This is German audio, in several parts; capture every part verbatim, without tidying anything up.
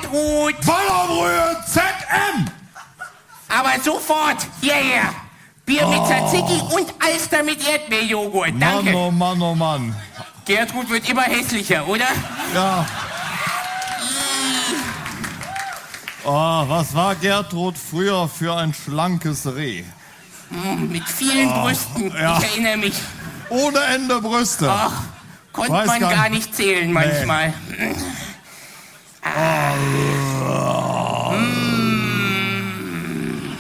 Gertrud! Ballerbrühe Z M! Aber sofort hierher! Bier mit Oh. Tzatziki und Alster mit Erdbeerjoghurt. Danke. Mann, oh Mann, oh Mann. Gertrud wird immer hässlicher, oder? Ja. Oh, was war Gertrud früher für ein schlankes Reh? Mm, mit vielen Oh, Brüsten. ja. Ich erinnere mich. Ohne Ende Brüste. Ach, konnte Weiß man gar gar nicht. nicht zählen manchmal. Ah. Mm.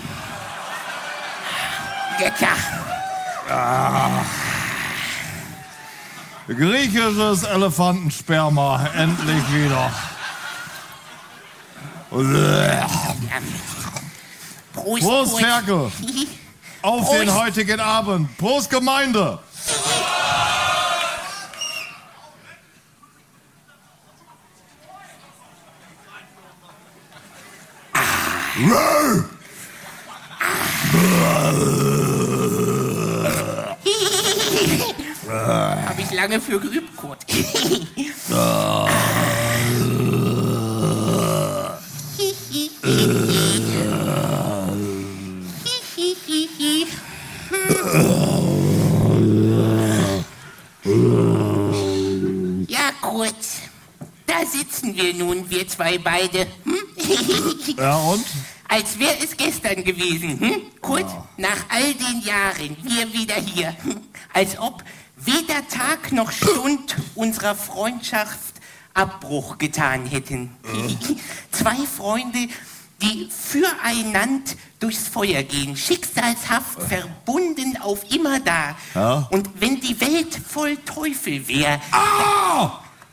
Lecker. Ah. Griechisches Elefantensperma, endlich wieder. Prost, Prost, Kurt. Ferkel. Auf Prost. den heutigen Abend. Prost, Gemeinde. Hab ich lange für geübt, Kurt. Ja, Kurt. Da sitzen wir nun, wir zwei beide. Hm? Ja, und? Als wäre es gestern gewesen. Hm? Kurt, nach all den Jahren, wir wieder hier. Hm? Als ob weder Tag noch Stund unserer Freundschaft Abbruch getan hätten. Zwei Freunde, die füreinander durchs Feuer gehen, schicksalshaft verbunden auf immer da. Ja. Und wenn die Welt voll Teufel wäre, Ah!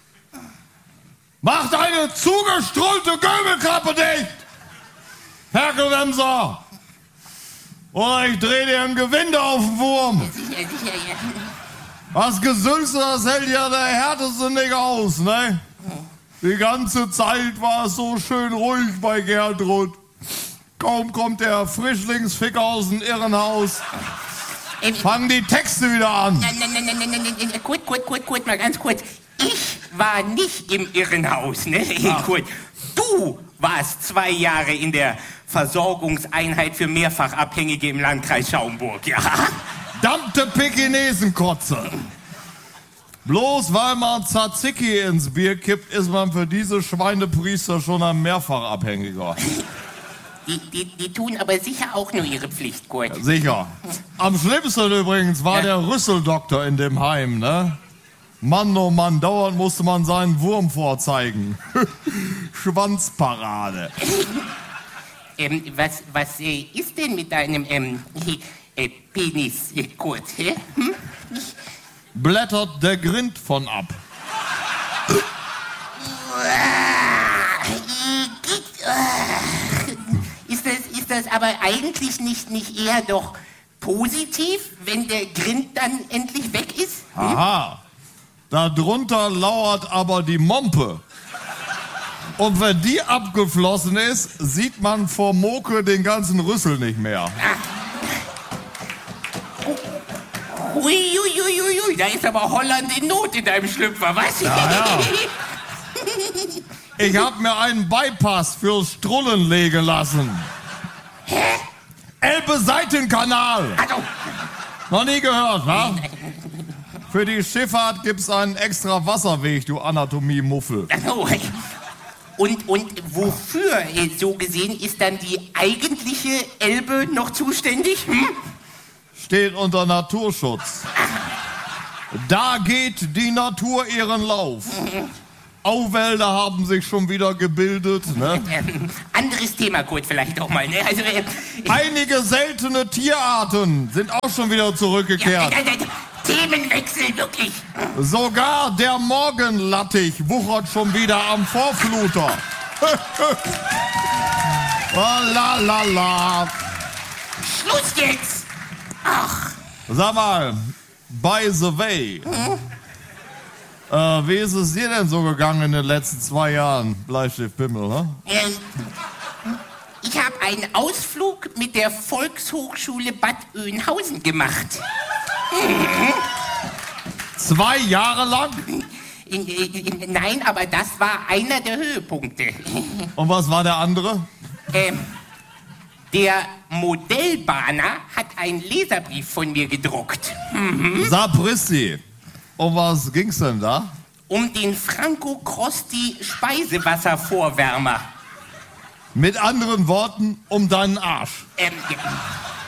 Mach deine zugestrullte Göbelklappe dicht! Ferkelwemser! Oder ich dreh dir ein Gewinde auf den Wurm! sicher, sicher, ja. Was Gesülze, das hält ja der härteste nicht aus, ne? Die ganze Zeit war es so schön ruhig bei Gertrud. Kaum kommt der Frischlingsficker aus dem Irrenhaus, Ähm, fangen die Texte wieder an. Nein, nein, nein, nein, nein, nein, nein, Kurt, Kurt, Kurt, Kurt, mal ganz kurz. Ich war nicht im Irrenhaus, ne? Kurt, du warst zwei Jahre in der Versorgungseinheit für Mehrfachabhängige im Landkreis Schaumburg, ja? Verdammte Pekinesenkotze. Bloß weil man Tzatziki ins Bier kippt, ist man für diese Schweinepriester schon ein Mehrfachabhängiger. Die, die, die tun aber sicher auch nur ihre Pflicht, Kurt. Sicher. Am schlimmsten übrigens war Ja. der Rüsseldoktor in dem Heim, ne? Mann, oh Mann, dauernd musste man seinen Wurm vorzeigen. Schwanzparade. Ähm, was, was äh, ist denn mit deinem, ähm, äh, Penis, äh, Kurt, hä? Hm? Blättert der Grind von ab. Ist das, ist das aber eigentlich nicht, nicht eher doch positiv, wenn der Grind dann endlich weg ist? Aha. Darunter lauert aber die Mompe. Und wenn die abgeflossen ist, sieht man vor Moke den ganzen Rüssel nicht mehr. Uiuiuiui, da ist aber Holland in Not in deinem Schlüpfer, was? Ja, ja. Ich hab mir einen Bypass fürs Strullen legen lassen. Hä? Elbe-Seitenkanal. Also, Noch nie gehört, wa? Für die Schifffahrt gibt's einen extra Wasserweg, du Anatomie-Muffel. also, und, und wofür, äh, so gesehen, ist dann die eigentliche Elbe noch zuständig? Hm? Steht unter Naturschutz. Da geht die Natur ihren Lauf. Auwälder haben sich schon wieder gebildet. Ne? Ähm, anderes Thema, Kurt, vielleicht auch mal. Ne? Also, äh, Einige seltene Tierarten sind auch schon wieder ja, zurückgekehrt. äh, äh, Themenwechsel, wirklich. Sogar der Morgenlattich wuchert schon wieder am Vorfluter. Oh, la la la. Schluss jetzt. Ach, Sag mal, by the way, äh, wie ist es dir denn so gegangen in den letzten zwei Jahren, Bleistift Pimmel, ne? ähm, ich habe einen Ausflug mit der Volkshochschule Bad Oeynhausen gemacht. Zwei Jahre lang? in, in, nein, aber das war einer der Höhepunkte. Und was war der andere? Ähm, der Modellbahner hat einen Leserbrief von mir gedruckt. Mhm. Sapristi. Um was ging's denn da? Um den Franco Crosti Speisewasservorwärmer. Mit anderen Worten, um deinen Arsch. Ähm, ja.